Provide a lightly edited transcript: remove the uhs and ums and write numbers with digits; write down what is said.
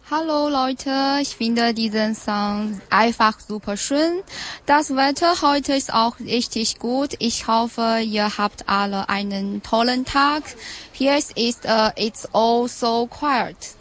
Hallo Leute, ich finde diesen Song einfach super schön. Das Wetter heute ist auch richtig gut. Ich hoffe, ihr habt alle einen tollen Tag. Here is It's all so quiet.